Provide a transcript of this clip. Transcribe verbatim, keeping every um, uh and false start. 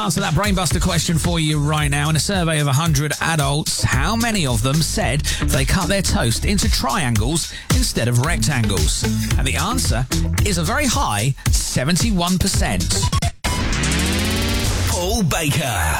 Answer that brainbuster question for you right now. In a survey of one hundred adults, how many of them said they cut their toast into triangles instead of rectangles? And the answer is a very high seventy-one percent. Paul Baker.